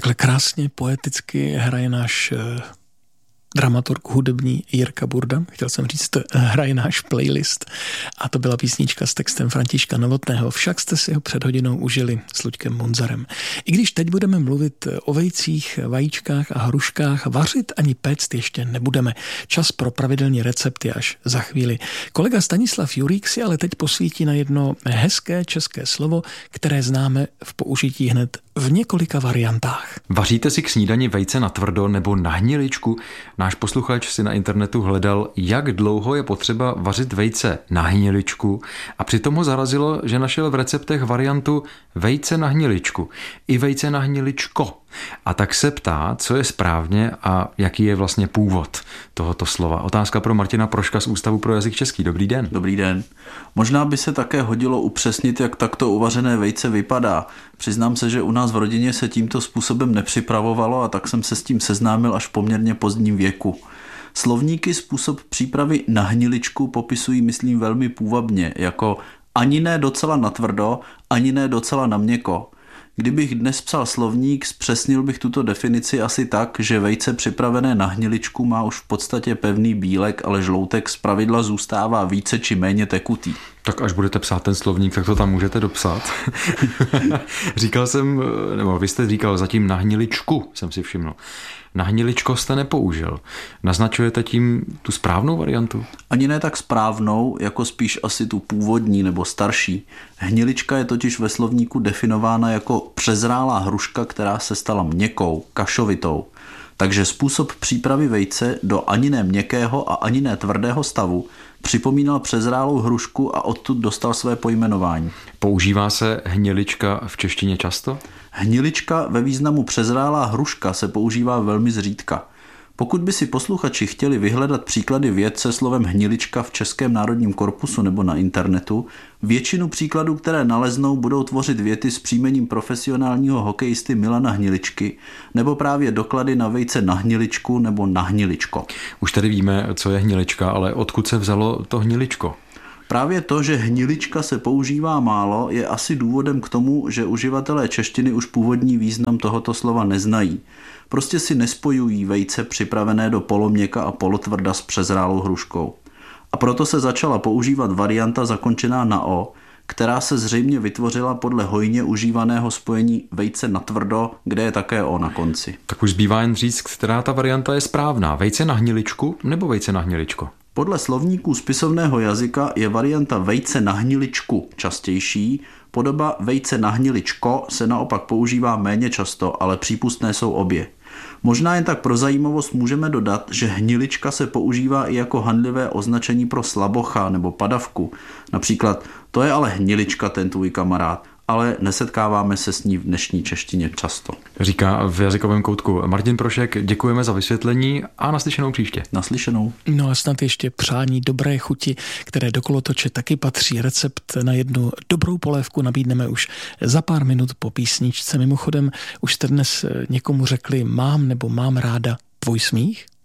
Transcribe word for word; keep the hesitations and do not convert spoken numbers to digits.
Takhle krásně, poeticky hraje náš dramaturg hudební Jirka Burda. Chtěl jsem říct, hraje náš playlist. A to byla písnička s textem Františka Novotného. Však jste si ho před hodinou užili s Luďkem Munzarem. I když teď budeme mluvit o vejcích, vajíčkách a hruškách, vařit ani péct ještě nebudeme. Čas pro pravidelný recepty až za chvíli. Kolega Stanislav Jurík si ale teď posvítí na jedno hezké české slovo, které známe v použití hned v několika variantách. Vaříte si k snídani vejce na tvrdo nebo na hniličku? Náš posluchač si na internetu hledal, jak dlouho je potřeba vařit vejce na hniličku a přitom ho zarazilo, že našel v receptech variantu vejce na hniličku i vejce na hniličko. A tak se ptá, co je správně a jaký je vlastně původ tohoto slova. Otázka pro Martina Proška z Ústavu pro jazyk český. Dobrý den. Dobrý den. Možná by se také hodilo upřesnit, jak takto uvařené vejce vypadá. Přiznám se, že u nás v rodině se tímto způsobem nepřipravovalo a tak jsem se s tím seznámil až v poměrně pozdním věku. Slovníky způsob přípravy na hniličku popisují, myslím, velmi půvabně, jako ani ne docela natvrdo, ani ne docela na měkko. Kdybych dnes psal slovník, zpřesnil bych tuto definici asi tak, že vejce připravené na hniličku má už v podstatě pevný bílek, ale žloutek zpravidla zůstává více či méně tekutý. Tak až budete psát ten slovník, tak to tam můžete dopsat. Říkal jsem, nebo vy jste říkal zatím na hniličku, jsem si všiml. Na hniličko jste nepoužil. Naznačujete tím tu správnou variantu? Ani ne tak správnou, jako spíš asi tu původní nebo starší. Hnilička je totiž ve slovníku definována jako přezrálá hruška, která se stala měkkou, kašovitou. Takže způsob přípravy vejce do ani ne měkkého a ani ne tvrdého stavu připomínal přezrálou hrušku a odtud dostal své pojmenování. Používá se hnilička v češtině často? Hnilička ve významu přezrálá hruška se používá velmi zřídka. Pokud by si posluchači chtěli vyhledat příklady vět se slovem hnilička v Českém národním korpusu nebo na internetu, většinu příkladů, které naleznou, budou tvořit věty s příjmením profesionálního hokejisty Milana Hniličky nebo právě doklady na vejce na hniličku nebo na hniličko. Už tady víme, co je hnilička, ale odkud se vzalo to hniličko? Právě to, že hnilička se používá málo, je asi důvodem k tomu, že uživatelé češtiny už původní význam tohoto slova neznají. Prostě si nespojují vejce připravené do poloměka a polotvrda s přezrálou hruškou. A proto se začala používat varianta zakončená na o, která se zřejmě vytvořila podle hojně užívaného spojení vejce na tvrdo, kde je také o na konci. Tak už zbývá jen říct, která ta varianta je správná. Vejce na hniličku nebo vejce na hniličko? Podle slovníků spisovného jazyka je varianta vejce na hniličku častější, podoba vejce na hniličko se naopak používá méně často, ale přípustné jsou obě. Možná jen tak pro zajímavost můžeme dodat, že hnilička se používá i jako hanlivé označení pro slabocha nebo padavku. Například, to je ale hnilička ten tvůj kamarád, ale nesetkáváme se s ní v dnešní češtině často. Říká v jazykovém koutku Martin Prošek, děkujeme za vysvětlení a naslyšenou příště. Naslyšenou. No a snad ještě přání dobré chuti, které do kolotoče taky patří. Recept na jednu dobrou polévku nabídneme už za pár minut po písničce. Mimochodem, už jste dnes někomu řekli mám nebo mám ráda tvůj smích?